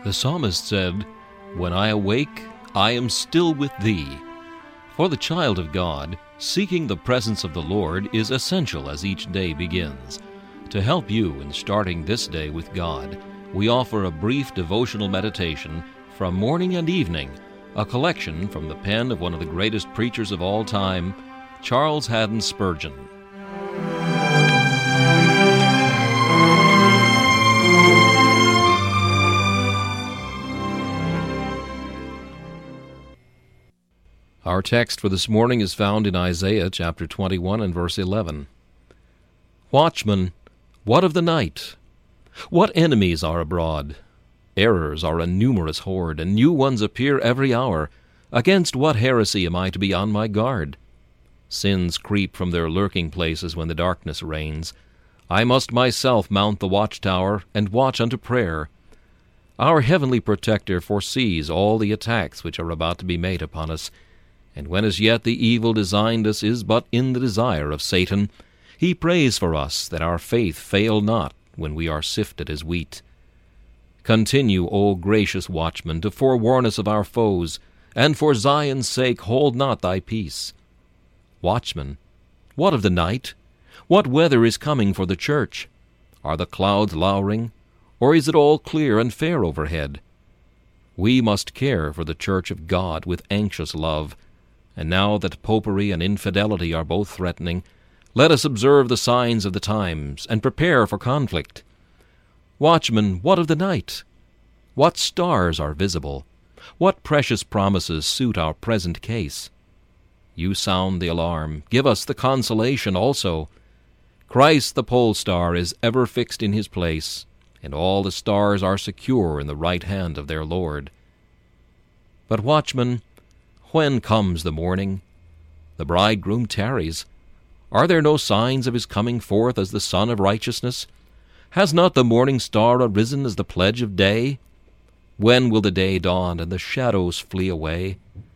The psalmist said, "When I awake, I am still with thee." For the child of God, seeking the presence of the Lord is essential as each day begins. To help you in starting this day with God, we offer a brief devotional meditation from morning and evening, a collection from the pen of one of the greatest preachers of all time, Charles Haddon Spurgeon. Our text for this morning is found in Isaiah chapter 21 and verse 11. Watchman, what of the night? What enemies are abroad? Errors are a numerous horde, and new ones appear every hour. Against what heresy am I to be on my guard? Sins creep from their lurking places when the darkness reigns. I must myself mount the watchtower and watch unto prayer. Our heavenly protector foresees all the attacks which are about to be made upon us, and when as yet the evil designed us is but in the desire of Satan, he prays for us that our faith fail not when we are sifted as wheat. Continue, O gracious watchman, to forewarn us of our foes, and for Zion's sake hold not thy peace. Watchman, what of the night? What weather is coming for the church? Are the clouds lowering, or is it all clear and fair overhead? We must care for the church of God with anxious love, and now that popery and infidelity are both threatening, let us observe the signs of the times and prepare for conflict. Watchman, what of the night? What stars are visible? What precious promises suit our present case? You sound the alarm. Give us the consolation also. Christ the pole star is ever fixed in his place, and all the stars are secure in the right hand of their Lord. But watchman, when comes the morning? The bridegroom tarries. Are there no signs of his coming forth as the Son of Righteousness? Has not the morning star arisen as the pledge of day? When will the day dawn and the shadows flee away?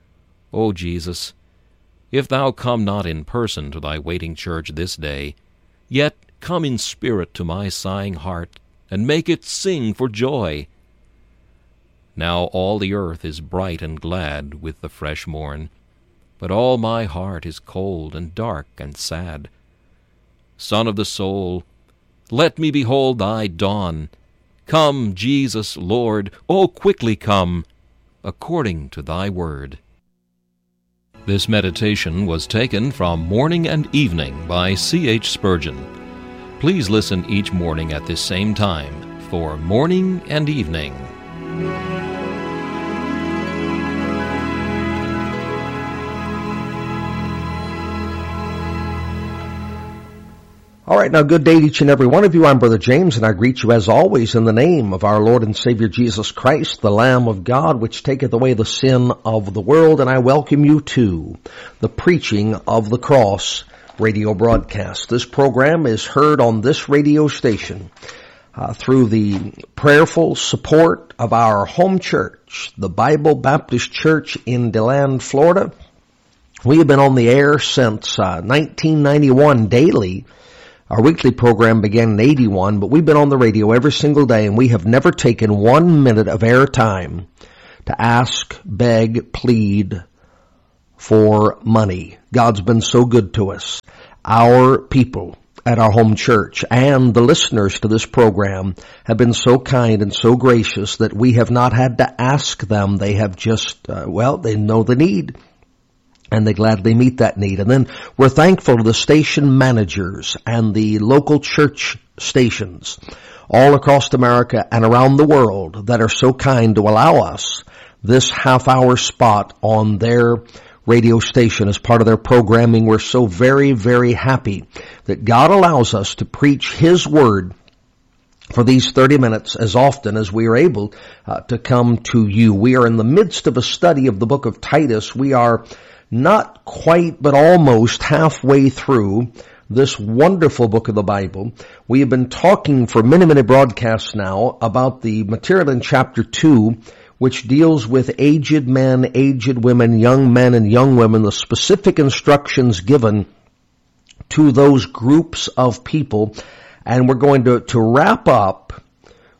O Jesus, if thou come not in person to thy waiting church this day, yet come in spirit to my sighing heart, and make it sing for joy. Now all the earth is bright and glad with the fresh morn, but all my heart is cold and dark and sad. Son of the soul, let me behold thy dawn. Come, Jesus, Lord, O quickly come, according to thy word. This meditation was taken from Morning and Evening by C.H. Spurgeon. Please listen each morning at this same time for Morning and Evening. All right, now good day to each and every one of you. I'm Brother James, and I greet you as always in the name of our Lord and Savior Jesus Christ, the Lamb of God, which taketh away the sin of the world, and I welcome you to the Preaching of the Cross radio broadcast. This program is heard on this radio station through the prayerful support of our home church, the Bible Baptist Church in DeLand, Florida. We have been on the air since 1991 daily. Our weekly program began in 81, but we've been on the radio every single day, and we have never taken 1 minute of air time to ask, beg, plead for money. God's been so good to us. Our people at our home church and the listeners to this program have been so kind and so gracious that we have not had to ask them. They have just, they know the need, and they gladly meet that need. And then we're thankful to the station managers and the local church stations all across America and around the world that are so kind to allow us this half-hour spot on their radio station as part of their programming. We're so very, very happy that God allows us to preach His Word for these 30 minutes as often as we are able to come to you. We are in the midst of a study of the book of Titus. We are not quite, but almost halfway through this wonderful book of the Bible. We have been talking for many broadcasts now about the material in chapter 2, which deals with aged men, aged women, young men and young women, the specific instructions given to those groups of people. And we're going to wrap up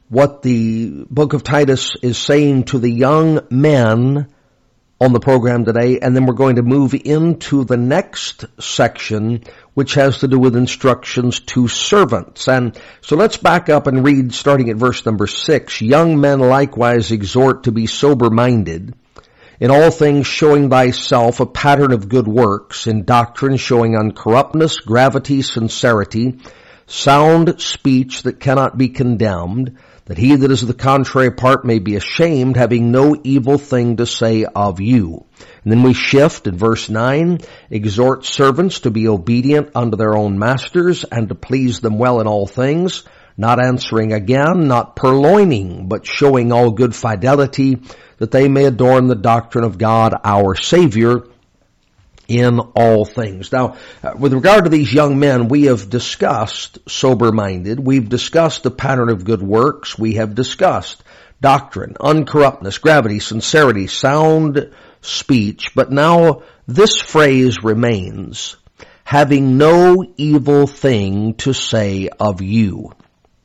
what the book of Titus is saying to the young men on the program today, and then we're going to move into the next section, which has to do with instructions to servants. And so let's back up and read starting at verse number 6. Young men likewise exhort to be sober-minded, in all things showing thyself a pattern of good works, in doctrine showing uncorruptness, gravity, sincerity, sound speech that cannot be condemned, that he that is of the contrary part may be ashamed, having no evil thing to say of you. And then we shift in verse 9, exhort servants to be obedient unto their own masters, and to please them well in all things, not answering again, not purloining, but showing all good fidelity, that they may adorn the doctrine of God our Savior in all things. Now, with regard to these young men, we have discussed sober-minded. We've discussed the pattern of good works. We have discussed doctrine, uncorruptness, gravity, sincerity, sound speech. But now this phrase remains, having no evil thing to say of you.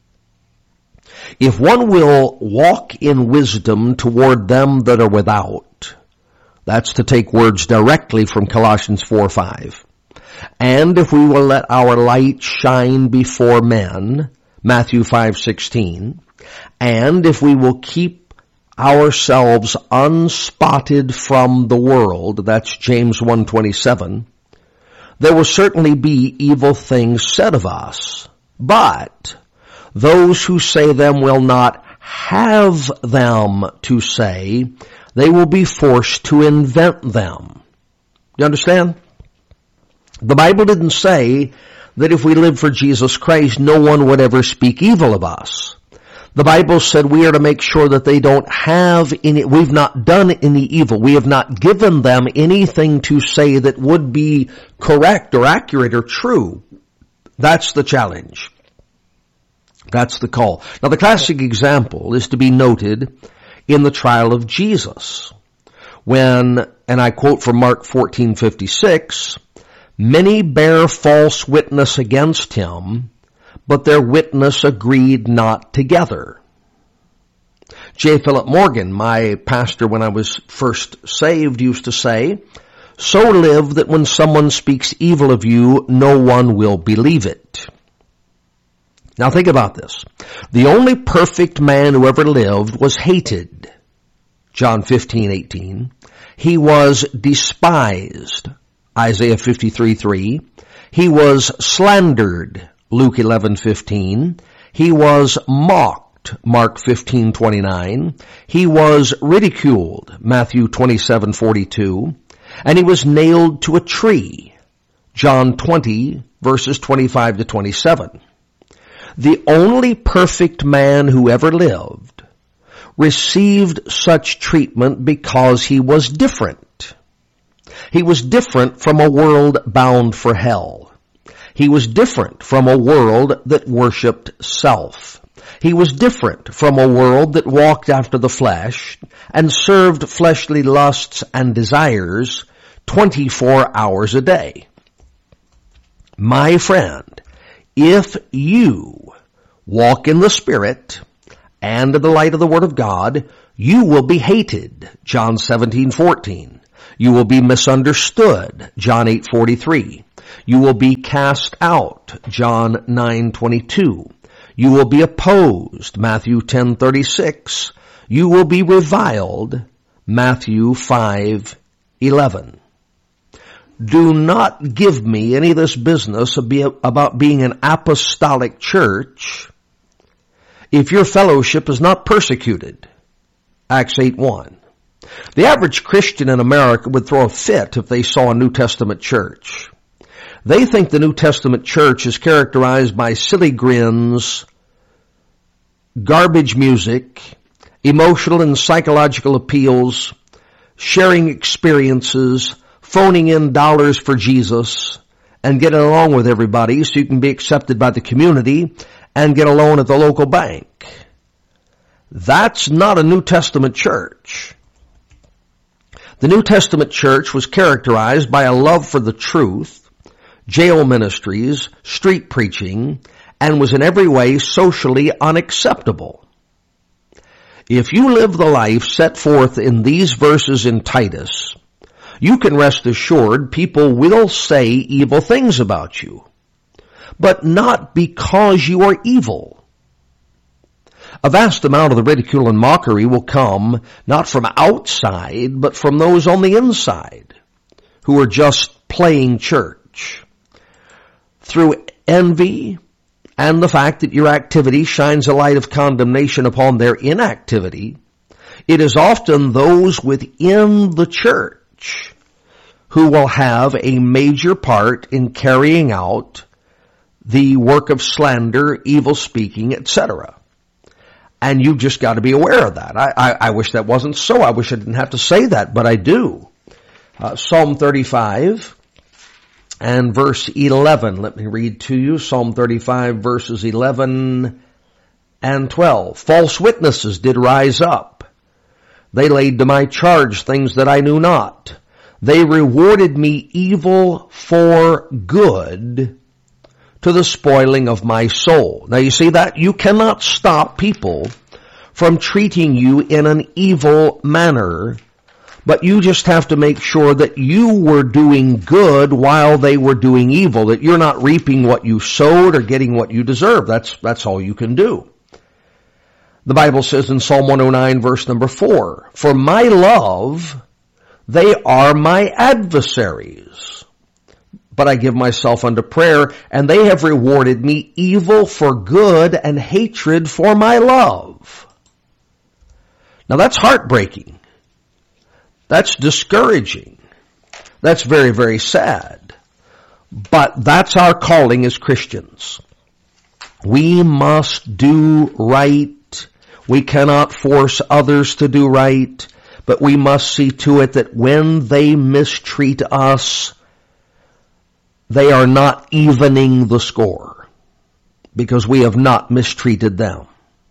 If one will walk in wisdom toward them that are without, that's to take words directly from Colossians 4:5. And if we will let our light shine before men, Matthew 5:16, and if we will keep ourselves unspotted from the world, that's James 1:27, there will certainly be evil things said of us, but those who say them will not have them to say, they will be forced to invent them. You understand? The Bible didn't say that if we live for Jesus Christ, no one would ever speak evil of us. The Bible said we are to make sure that they don't have any, we've not done any evil. We have not given them anything to say that would be correct or accurate or true. That's the challenge. That's the call. Now, the classic example is to be noted in the trial of Jesus, when, and I quote from Mark 14:56, many bear false witness against him, but their witness agreed not together. J. Philip Morgan, my pastor when I was first saved, used to say, so live that when someone speaks evil of you, no one will believe it. Now think about this. The only perfect man who ever lived was hated. John 15:18. He was despised. Isaiah 53:3. He was slandered. Luke 11:15. He was mocked. Mark 15:29. He was ridiculed. Matthew 27:42. And he was nailed to a tree. John 20 verses 25 to 27. The only perfect man who ever lived received such treatment because he was different. He was different from a world bound for hell. He was different from a world that worshiped self. He was different from a world that walked after the flesh and served fleshly lusts and desires 24 hours a day. My friend, if you walk in the Spirit and in the light of the Word of God, you will be hated, John 17:14. You will be misunderstood, John 8:43. You will be cast out, John 9:22. You will be opposed, Matthew 10:36. You will be reviled, Matthew 5:11. Do not give me any of this business about being an apostolic church if your fellowship is not persecuted. Acts 8:1. The average Christian in America would throw a fit if they saw a New Testament church. They think the New Testament church is characterized by silly grins, garbage music, emotional and psychological appeals, sharing experiences, phoning in dollars for Jesus, and getting along with everybody so you can be accepted by the community and get a loan at the local bank. That's not a New Testament church. The New Testament church was characterized by a love for the truth, jail ministries, street preaching, and was in every way socially unacceptable. If you live the life set forth in these verses in Titus, you can rest assured people will say evil things about you, but not because you are evil. A vast amount of the ridicule and mockery will come not from outside, but from those on the inside who are just playing church. Through envy and the fact that your activity shines a light of condemnation upon their inactivity, it is often those within the church who will have a major part in carrying out the work of slander, evil speaking, etc. And you've just got to be aware of that. I wish that wasn't so. I wish I didn't have to say that, but I do. Psalm 35 and verse 11. Let me read to you. Psalm 35 verses 11 and 12. False witnesses did rise up. They laid to my charge things that I knew not. They rewarded me evil for good, to the spoiling of my soul. Now you see that? You cannot stop people from treating you in an evil manner, but you just have to make sure that you were doing good while they were doing evil, that you're not reaping what you sowed or getting what you deserve. That's all you can do. The Bible says in Psalm 109 verse number 4, for my love, they are my adversaries. But I give myself unto prayer, and they have rewarded me evil for good and hatred for my love. Now that's heartbreaking. That's discouraging. That's very, very sad. But that's our calling as Christians. We must do right. We cannot force others to do right, but we must see to it that when they mistreat us, they are not evening the score because we have not mistreated them.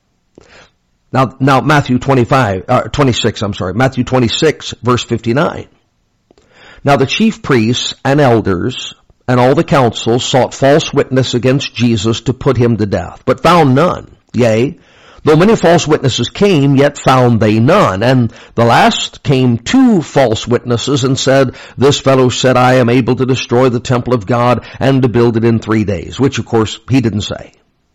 Now Matthew 26 verse 59. Now the chief priests and elders and all the council sought false witness against Jesus to put him to death, but found none. Yea, though many false witnesses came, yet found they none. And the last came 2 false witnesses and said, this fellow said, I am able to destroy the temple of God and to build it in 3 days, which of course he didn't say.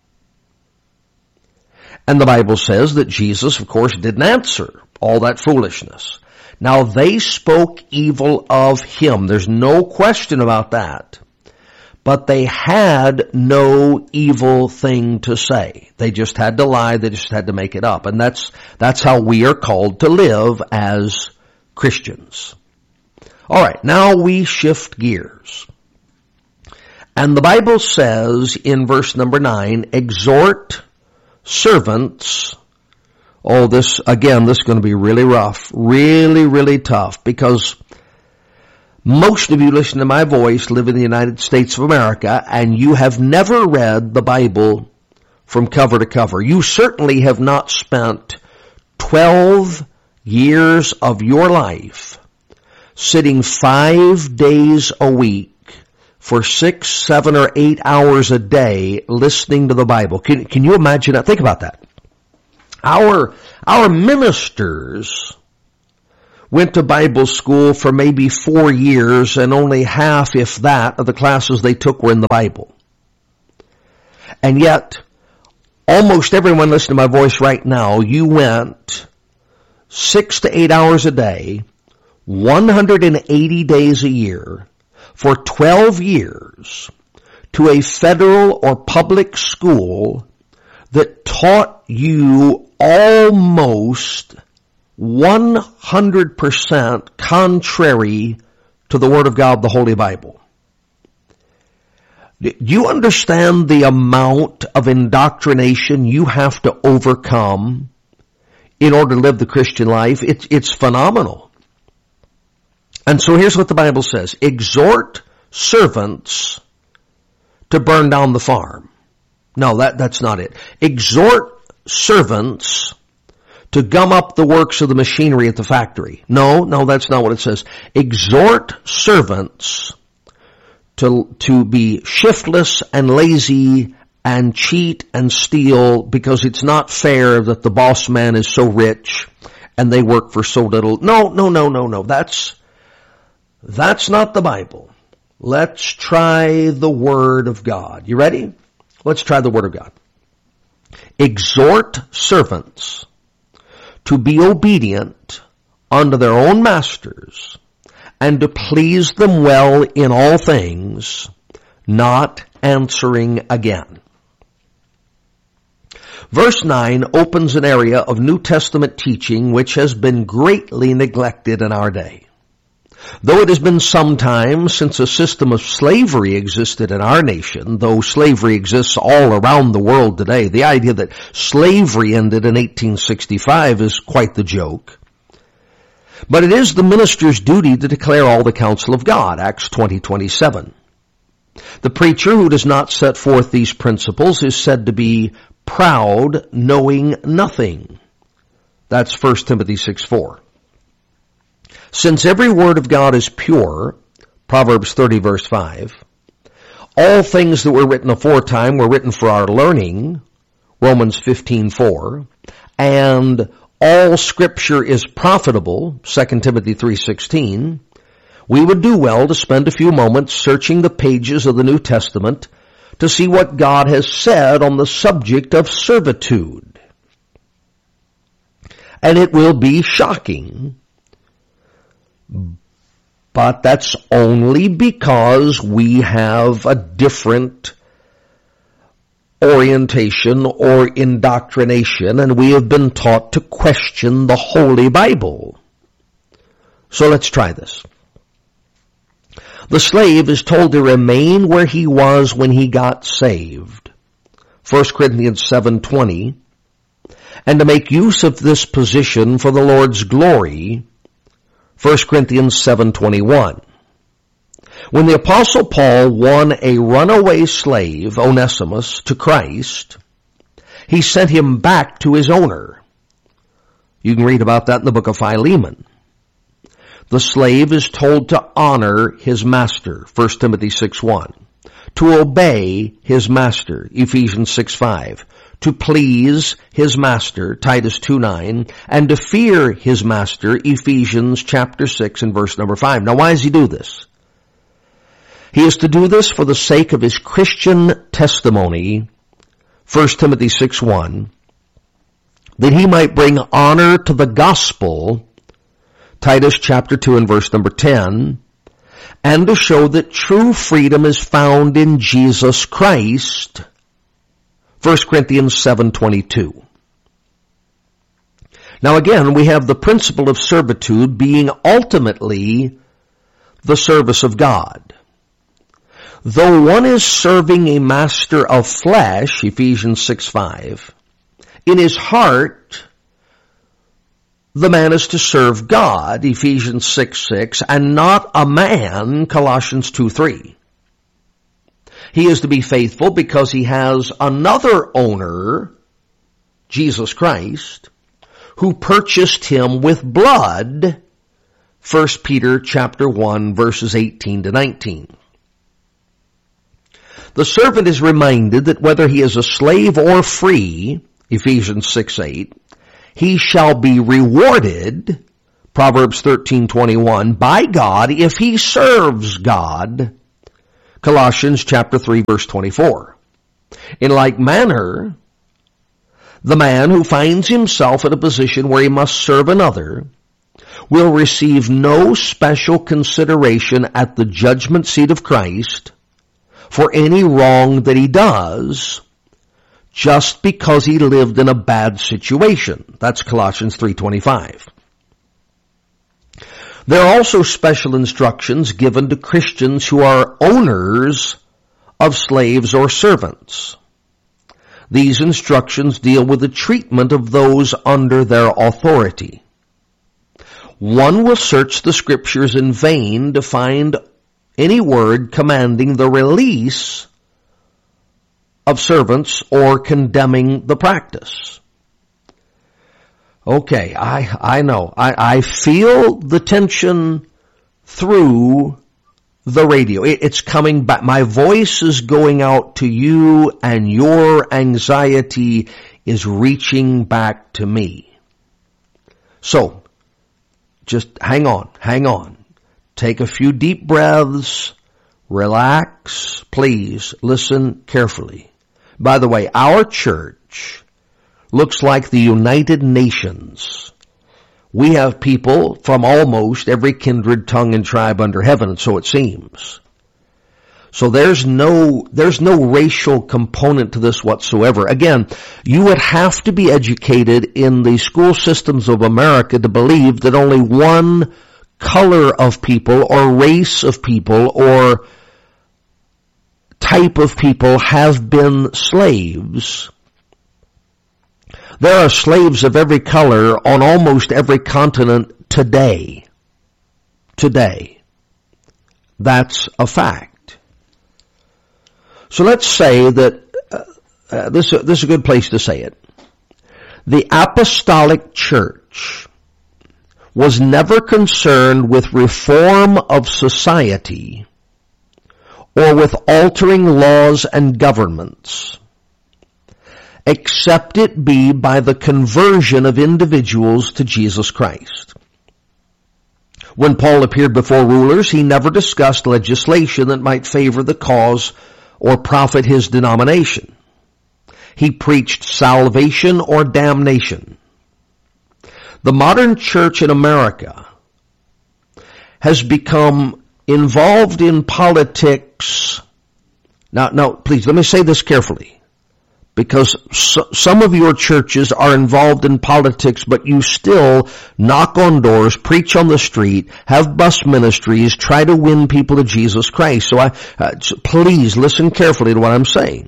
And the Bible says that Jesus, of course, didn't answer all that foolishness. Now they spoke evil of him. There's no question about that. But they had no evil thing to say. They just had to lie. They just had to make it up. And that's how we are called to live as Christians. All right, now we shift gears. And the Bible says in verse number 9, exhort servants. Oh, this is going to be really rough, really, really tough, because most of you listen to my voice live in the United States of America, and you have never read the Bible from cover to cover. You certainly have not spent 12 years of your life sitting 5 days a week for 6, 7, or 8 hours a day listening to the Bible. Can you imagine that? Think about that. Our ministers went to Bible school for maybe 4 years, and only half, if that, of the classes they took were in the Bible. And yet, almost everyone listening to my voice right now, you went 6 to 8 hours a day, 180 days a year, for 12 years, to a federal or public school that taught you almost 100% contrary to the Word of God, the Holy Bible. Do you understand the amount of indoctrination you have to overcome in order to live the Christian life? It's phenomenal. And so here's what the Bible says. Exhort servants to burn down the farm. No, that's not it. Exhort servants to gum up the works of the machinery at the factory. No, that's not what it says. Exhort servants to be shiftless and lazy and cheat and steal because it's not fair that the boss man is so rich and they work for so little. No. That's not the Bible. Let's try the Word of God. You ready? Let's try the Word of God. Exhort servants to be obedient unto their own masters, and to please them well in all things, not answering again. Verse 9 opens an area of New Testament teaching which has been greatly neglected in our day. Though it has been some time since a system of slavery existed in our nation, though slavery exists all around the world today, the idea that slavery ended in 1865 is quite the joke. But it is the minister's duty to declare all the counsel of God, Acts 20:27. The preacher who does not set forth these principles is said to be proud, knowing nothing. That's 1 Timothy 6:4. Since every word of God is pure, Proverbs 30 verse 5, all things that were written aforetime were written for our learning, Romans 15:4, and all Scripture is profitable, 2 Timothy 3:16, we would do well to spend a few moments searching the pages of the New Testament to see what God has said on the subject of servitude. And it will be shocking, but that's only because we have a different orientation or indoctrination, and we have been taught to question the Holy Bible. So let's try this. The slave is told to remain where he was when he got saved, 1 Corinthians 7:20, and to make use of this position for the Lord's glory, 1 Corinthians 7:21. When the Apostle Paul won a runaway slave, Onesimus, to Christ, he sent him back to his owner. You can read about that in the book of Philemon. The slave is told to honor his master, 1 Timothy 6:1. To obey his master, Ephesians 6:5. To please his master, Titus 2:9. And to fear his master, Ephesians chapter 6 and verse number 5. Now why does he do this? He is to do this for the sake of his Christian testimony, 1 Timothy 6:1, that he might bring honor to the gospel, Titus chapter 2 and verse number 10, and to show that true freedom is found in Jesus Christ, 1 Corinthians 7:22. Now again, we have the principle of servitude being ultimately the service of God. Though one is serving a master of flesh, Ephesians 6:5, in his heart, the man is to serve God, Ephesians 6:6, and not a man, Colossians 2:3. He is to be faithful because he has another owner, Jesus Christ, who purchased him with blood, 1 Peter chapter 1 verses 18 to 19. The servant is reminded that whether he is a slave or free, Ephesians 6:8, he shall be rewarded, Proverbs 13:21, by God if he serves God, Colossians chapter 3 verse 24. In like manner, the man who finds himself in a position where he must serve another will receive no special consideration at the judgment seat of Christ for any wrong that he does, just because he lived in a bad situation. That's Colossians 3:25. There are also special instructions given to Christians who are owners of slaves or servants. These instructions deal with the treatment of those under their authority. One will search the Scriptures in vain to find any word commanding the release of servants or condemning the practice. Okay, I know. I feel the tension through the radio. It's coming back. My voice is going out to you, and your anxiety is reaching back to me. So, just hang on. Take a few deep breaths. Relax. Please listen carefully. By the way, our church looks like the United Nations. We have people from almost every kindred, tongue, and tribe under heaven, so it seems. So there's no racial component to this whatsoever. Again, you would have to be educated in the school systems of America to believe that only one color of people or race of people or type of people have been slaves. There are slaves of every color on almost every continent today. Today. That's a fact. So let's say that, this is a good place to say it. The apostolic church was never concerned with reform of society or with altering laws and governments, except it be by the conversion of individuals to Jesus Christ. When Paul appeared before rulers, he never discussed legislation that might favor the cause or profit his denomination. He preached salvation or damnation. The modern church in America has become involved in politics. Now, please, let me say this carefully. Because some of your churches are involved in politics, but you still knock on doors, preach on the street, have bus ministries, try to win people to Jesus Christ. So please listen carefully to what I'm saying.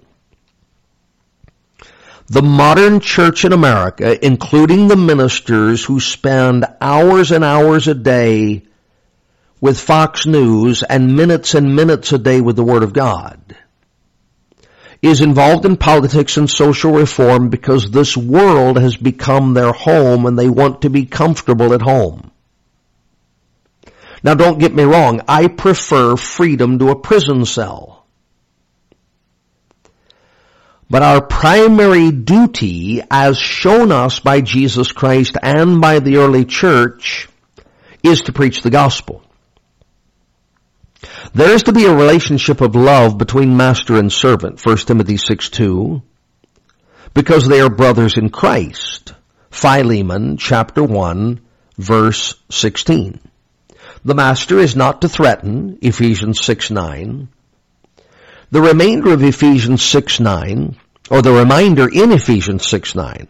The modern church in America, including the ministers who spend hours and hours a day with Fox News and minutes a day with the Word of God, is involved in politics and social reform because this world has become their home and they want to be comfortable at home. Now, don't get me wrong. I prefer freedom to a prison cell. But our primary duty, as shown us by Jesus Christ and by the early church, is to preach the gospel. There is to be a relationship of love between master and servant, 1 Timothy 6:2, because they are brothers in Christ. Philemon chapter 1, verse 16. The master is not to threaten, Ephesians 6:9. The remainder of Ephesians 6:9, or the reminder in Ephesians 6:9,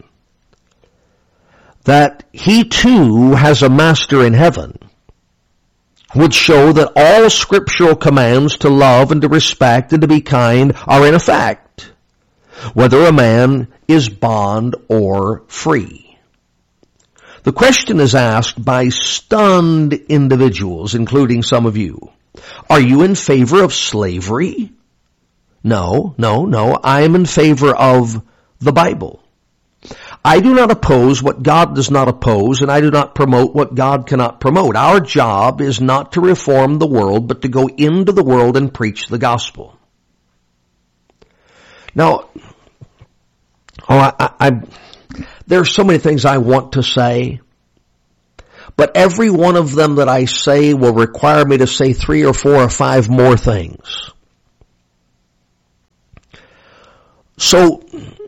that he too has a master in heaven, would show that all scriptural commands to love and to respect and to be kind are in effect, whether a man is bond or free. The question is asked by stunned individuals, including some of you. Are you in favor of slavery? No. I am in favor of the Bible. I do not oppose what God does not oppose, and I do not promote what God cannot promote. Our job is not to reform the world, but to go into the world and preach the gospel. Now, there are so many things I want to say, but every one of them that I say will require me to say 3 or 4 or 5 more things. So,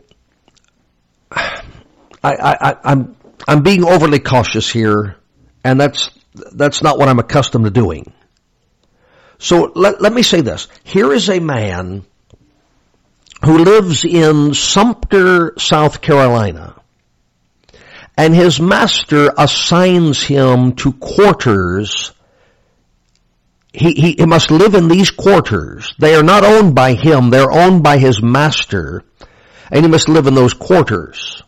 I'm being overly cautious here, and that's not what I'm accustomed to doing. So let me say this. Here is a man who lives in Sumter, South Carolina, and his master assigns him to quarters. He must live in these quarters. They are not owned by him, they're owned by his master, and he must live in those quarters.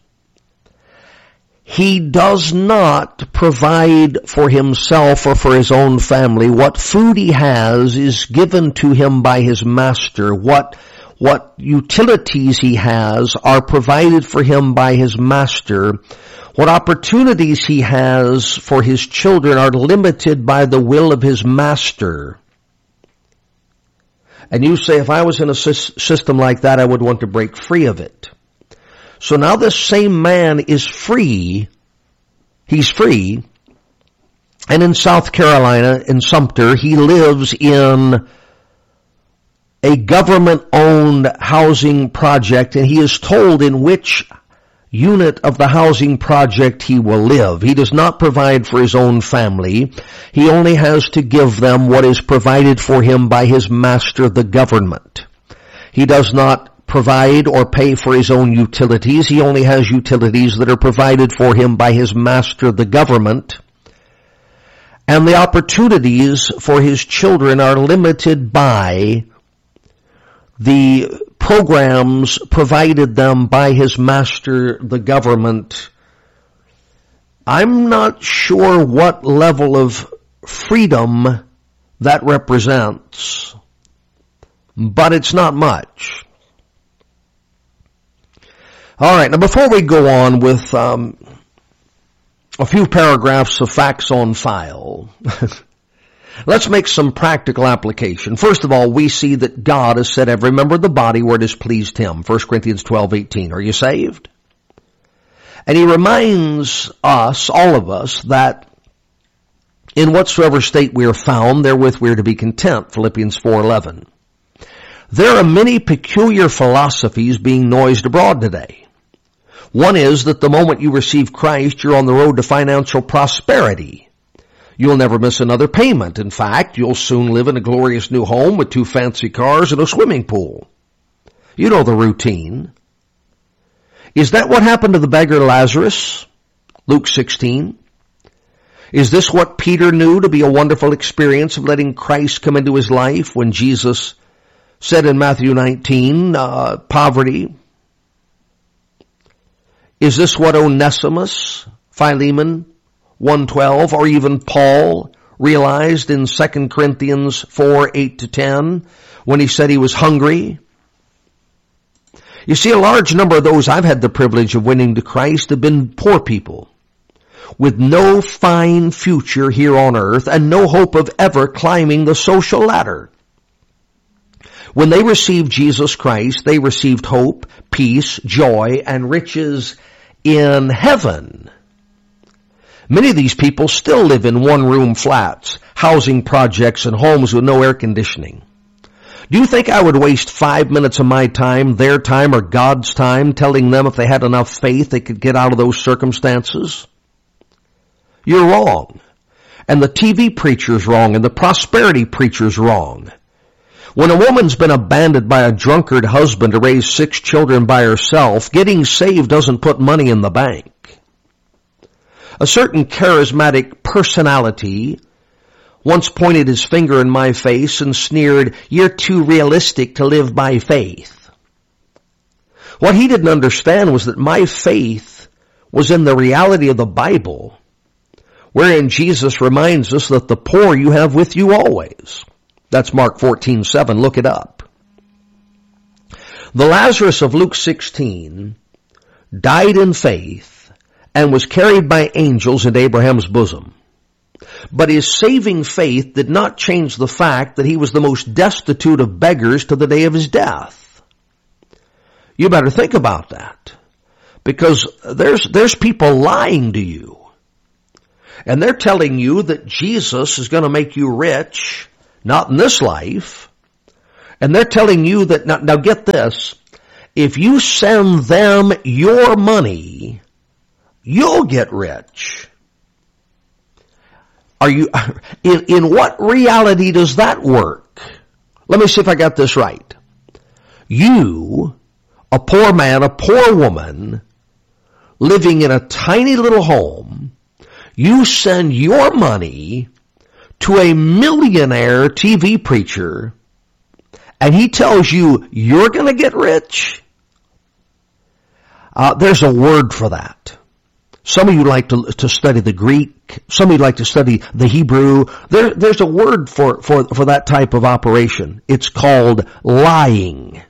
He does not provide for himself or for his own family. What food he has is given to him by his master. What utilities he has are provided for him by his master. What opportunities he has for his children are limited by the will of his master. And you say, if I was in a system like that, I would want to break free of it. So now this same man is free. He's free. And in South Carolina, in Sumter, he lives in a government-owned housing project, and he is told in which unit of the housing project he will live. He does not provide for his own family. He only has to give them what is provided for him by his master, the government. He does not provide or pay for his own utilities. He only has utilities that are provided for him by his master, the government. And the opportunities for his children are limited by the programs provided them by his master, the government. I'm not sure what level of freedom that represents, but it's not much. All right, now before we go on with a few paragraphs of facts on file, let's make some practical application. First of all, we see that God has set every member of the body where it has pleased Him. 1 Corinthians 12:18. Are you saved? And He reminds us, all of us, that in whatsoever state we are found, therewith we are to be content. Philippians 4:11. There are many peculiar philosophies being noised abroad today. One is that the moment you receive Christ, you're on the road to financial prosperity. You'll never miss another payment. In fact, you'll soon live in a glorious new home with 2 fancy cars and a swimming pool. You know the routine. Is that what happened to the beggar Lazarus? Luke 16. Is this what Peter knew to be a wonderful experience of letting Christ come into his life when Jesus said in Matthew 19, poverty? Is this what Onesimus, Philemon, 1:12, or even Paul realized in 2 Corinthians 4:8-10 when he said he was hungry? You see, a large number of those I've had the privilege of winning to Christ have been poor people with no fine future here on earth and no hope of ever climbing the social ladder. When they received Jesus Christ, they received hope, peace, joy, and riches in heaven. Many of these people still live in one-room flats, housing projects, and homes with no air conditioning. Do you think I would waste 5 minutes of my time, their time, or God's time telling them if they had enough faith they could get out of those circumstances? You're wrong. And the TV preacher's wrong, and the prosperity preacher's wrong. When a woman's been abandoned by a drunkard husband to raise 6 children by herself, getting saved doesn't put money in the bank. A certain charismatic personality once pointed his finger in my face and sneered, "You're too realistic to live by faith." What he didn't understand was that my faith was in the reality of the Bible, wherein Jesus reminds us that the poor you have with you always. That's Mark 14:7. Look it up. The Lazarus of Luke 16 died in faith and was carried by angels into Abraham's bosom. But his saving faith did not change the fact that he was the most destitute of beggars to the day of his death. You better think about that, because there's people lying to you. And they're telling you that Jesus is going to make you rich, not in this life. And they're telling you that, now get this, if you send them your money, you'll get rich. In what reality does that work? Let me see if I got this right. You, a poor man, a poor woman, living in a tiny little home, you send your money to a millionaire TV preacher, and he tells you you're going to get rich? There's a word for that. Some of you like to study the Greek. Some of you like to study the Hebrew. There's a word for that type of operation. It's called lying.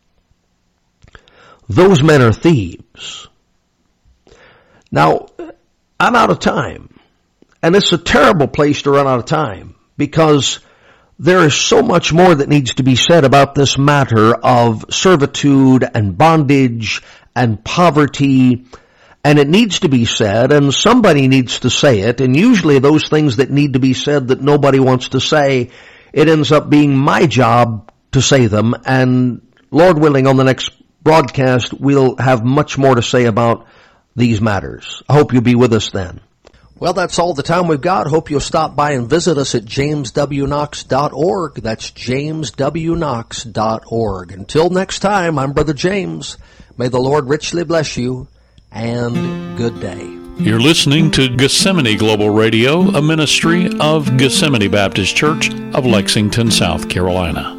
Those men are thieves. Now, I'm out of time. And it's a terrible place to run out of time, because There is so much more that needs to be said about this matter of servitude and bondage and poverty, and it needs to be said, and somebody needs to say it, and usually those things that need to be said that nobody wants to say, it ends up being my job to say them, and Lord willing, on the next broadcast, we'll have much more to say about these matters. I hope you'll be with us then. Well, that's all the time we've got. Hope you'll stop by and visit us at jameswknox.org. That's jameswknox.org. Until next time, I'm Brother James. May the Lord richly bless you, and good day. You're listening to Gethsemane Global Radio, a ministry of Gethsemane Baptist Church of Lexington, South Carolina.